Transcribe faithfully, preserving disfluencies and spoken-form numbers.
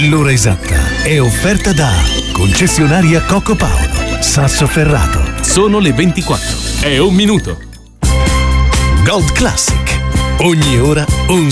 L'ora esatta è offerta da concessionaria Coco Paolo, Sassoferrato. Sono le ventiquattro. È un minuto. Gold Classic. Ogni ora un